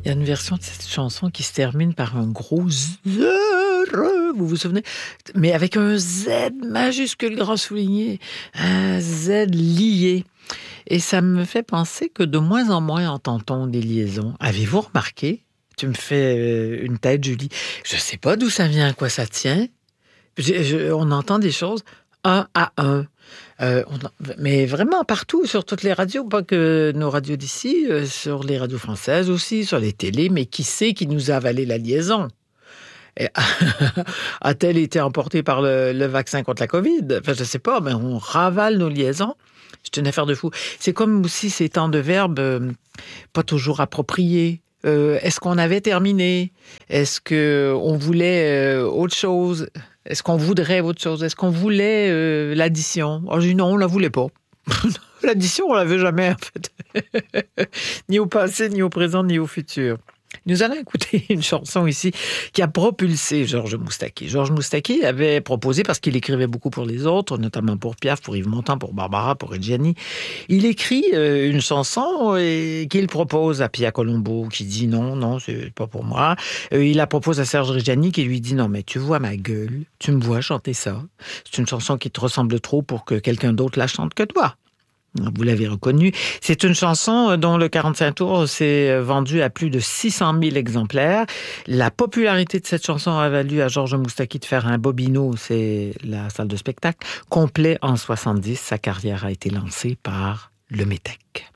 Il y a une version de cette chanson qui se termine par un gros heureux, vous vous souvenez? Mais avec un Z majuscule grand souligné, un Z lié. Et ça me fait penser que de moins en moins entend-on des liaisons. Avez-vous remarqué? Tu me fais une tête, Julie. Je sais pas d'où ça vient, à quoi ça tient. On entend des choses un à un. Mais vraiment partout, sur toutes les radios, pas que nos radios d'ici, sur les radios françaises aussi, sur les télés, mais qui sait qui nous a avalé la liaison? Et a-t-elle été emportée par le vaccin contre la COVID? Enfin, je sais pas, mais on ravale nos liaisons. C'est une affaire de fou. C'est comme aussi ces temps de verbe pas toujours appropriés. Est-ce qu'on avait terminé? Est-ce qu'on voulait autre chose? Est-ce qu'on voudrait autre chose? Est-ce qu'on voulait l'addition? Oh, je dis non, on la voulait pas. L'addition, on la veut jamais, en fait. Ni au passé, ni au présent, ni au futur. Nous allons écouter une chanson ici qui a propulsé Georges Moustaki. Georges Moustaki avait proposé, parce qu'il écrivait beaucoup pour les autres, notamment pour Piaf, pour Yves Montand, pour Barbara, pour Reggiani, il écrit une chanson qu'il propose à Pia Colombo, qui dit non, c'est pas pour moi. Il la propose à Serge Reggiani, qui lui dit non, mais tu vois ma gueule, tu me vois chanter ça. C'est une chanson qui te ressemble trop pour que quelqu'un d'autre la chante que toi. Vous l'avez reconnu. C'est une chanson dont le 45 tours s'est vendu à plus de 600 000 exemplaires. La popularité de cette chanson a valu à Georges Moustaki de faire un Bobino, c'est la salle de spectacle, complet en 70. Sa carrière a été lancée par le Métèque.